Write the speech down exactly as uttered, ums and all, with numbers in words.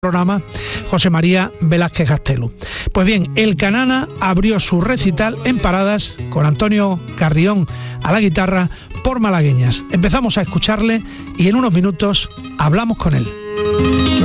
programa, José María Velázquez Gastelu. Pues bien, el Canana abrió su recital en Paradas con Antonio Carrión a la guitarra por malagueñas. Empezamos a escucharle y en unos minutos hablamos con él.